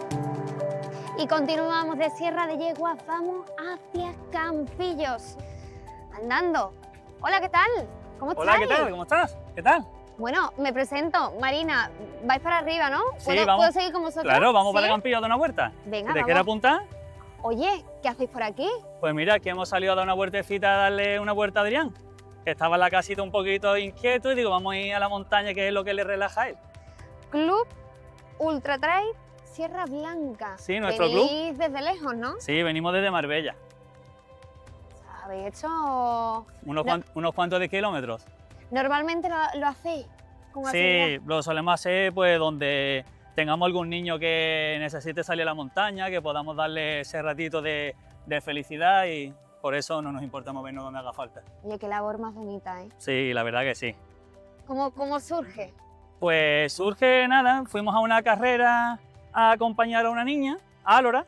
Y continuamos de Sierra de Yeguas, vamos hacia Campillos, andando. Hola, ¿qué tal? ¿Cómo estáis? Hola, ¿qué tal? ¿Cómo estás? ¿Qué tal? Bueno, me presento, Marina, vais para arriba, ¿no? Sí, vamos. ¿Puedo seguir con vosotros? Claro, vamos ¿Sí? para Campillos a dar una vuelta. Venga, ¿Te vamos. quieres apuntar? Oye, ¿qué hacéis por aquí? Pues mira, aquí hemos salido a dar una vueltecita, a darle una vuelta a Adrián, que estaba en la casita un poquito inquieto y digo, vamos a ir a la montaña, que es lo que le relaja a él. Club Ultra Trail Sierra Blanca. Sí, nuestro club. Venís desde lejos, ¿no? Sí, venimos desde Marbella, Habéis hecho... unos cuantos de kilómetros. Normalmente lo hacéis como Sí, actividad. lo solemos hacer pues donde tengamos algún niño que necesite salir a la montaña, que podamos darle ese ratito de felicidad y por eso no nos importa movernos donde haga falta. Oye, qué labor más bonita, ¿eh? Sí, la verdad que sí. ¿Cómo surge? Pues surge nada, fuimos a una carrera a acompañar a una niña, a Álora,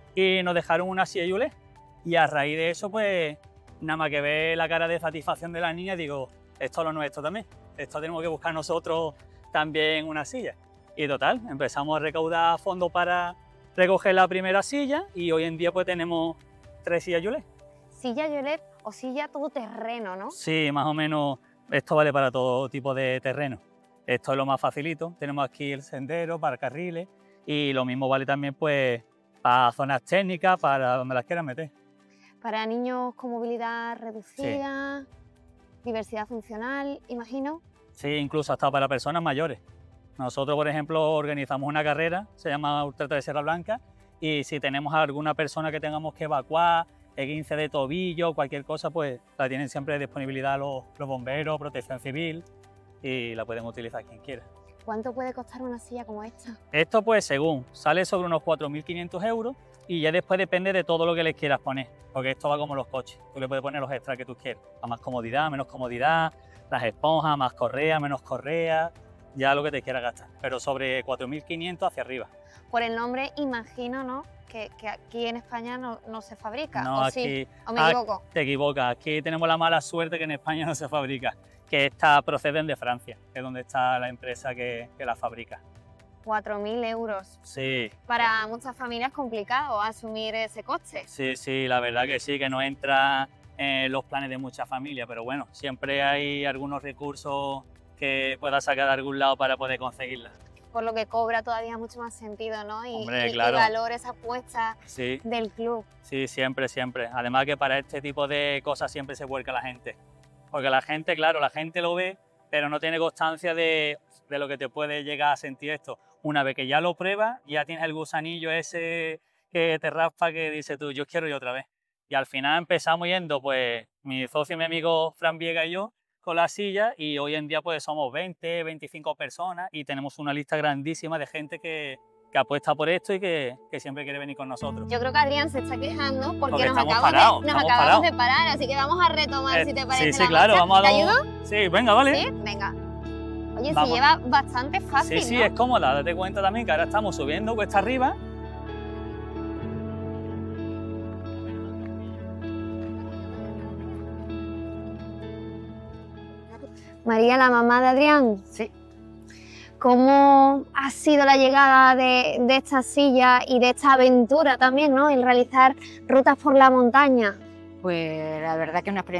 y nos dejaron una silla Yulé. Y a raíz de eso, pues nada más que ver la cara de satisfacción de la niña, digo, esto es lo nuestro también. Esto tenemos que buscar nosotros también una silla. Y total, empezamos a recaudar fondos para recoger la primera silla y hoy en día pues tenemos 3 sillas Yulé. Silla Yolet o silla todoterreno, ¿no? Sí, más o menos esto vale para todo tipo de terreno. Esto es lo más facilito. Tenemos aquí el sendero para carriles y lo mismo vale también pues para zonas técnicas, para donde las quieras meter. Para niños con movilidad reducida, diversidad funcional, imagino. Sí, incluso hasta para personas mayores. Nosotros, por ejemplo, organizamos una carrera, se llama Ultra Trail Sierra Blanca, y si tenemos a alguna persona que tengamos que evacuar, esguince de tobillo, cualquier cosa, pues la tienen siempre de disponibilidad los bomberos, protección civil, y la pueden utilizar quien quiera. ¿Cuánto puede costar una silla como esta? Esto pues según, sale sobre unos 4.500 euros y ya después depende de todo lo que les quieras poner, porque esto va como los coches, tú le puedes poner los extras que tú quieras, a más comodidad, menos comodidad, las esponjas, más correa, menos correa, ya lo que te quieras gastar, pero sobre 4.500 hacia arriba. Por el nombre imagino, ¿no? Que aquí en España no se fabrica, No, ¿o aquí, sí? ¿O me equivoco? Te equivocas, aquí tenemos la mala suerte que en España no se fabrica, que estas proceden de Francia, que es donde está la empresa que la fabrica. 4.000 euros. Sí. Para muchas familias es complicado asumir ese coste. Sí, la verdad que sí, que no entra en los planes de muchas familias, pero bueno, siempre hay algunos recursos que puedas sacar de algún lado para poder conseguirlas. Por lo que cobra todavía mucho más sentido, ¿no? Hombre, claro. Y valor esa apuesta Sí, del club. sí, siempre, siempre. Además que para este tipo de cosas siempre se vuelca la gente. Porque la gente, claro, la gente lo ve, pero no tiene constancia de lo que te puede llegar a sentir esto. Una vez que ya lo pruebas, ya tienes el gusanillo ese que te raspa, que dices tú, yo quiero ir otra vez. Y al final empezamos yendo, pues, mi socio y mi amigo Fran Viega y yo, con la silla, y hoy en día pues somos 20, 25 personas y tenemos una lista grandísima de gente que apuesta por esto y que siempre quiere venir con nosotros. Yo creo que Adrián se está quejando porque nos estamos acabamos parados. de parar, así que vamos a retomar, si te parece. Sí, la claro, marcha. vamos a ¿Te dar ayudo? Sí, venga, vale. ¿Sí? Venga. Oye, Vamos. se lleva bastante fácil, Sí, ¿no? es cómoda, date cuenta también que ahora estamos subiendo cuesta arriba. María, la mamá de Adrián. Sí. ¿Cómo ha sido la llegada de esta silla y de esta aventura también, ¿no? El realizar rutas por la montaña. Pues la verdad que es una experiencia